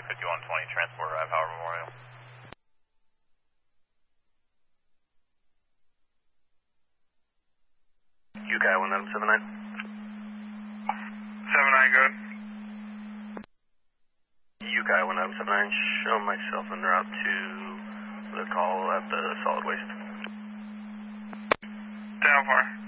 5120 Transport Arrive, Howard Memorial. UKI 1779. 79 good. UKI 1779, show myself en route to the call at the solid waste. 10-4.